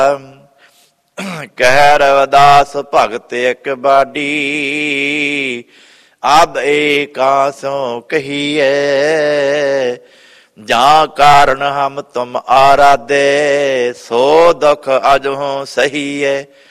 ਕਹਿ ਰਵਿਦਾਸ ਭਗਤ ਇੱਕ ਬਾਡੀ, ਅਬ ਏਕਾਸੋਂ ਕਹੀਏ। ਜਾਂ ਕਾਰਨ ਹਮ ਤੁਮ ਆਰਾਧੇ, ਸੋ ਦੁਖ ਅਜਹੁ ਸਹੀਏ।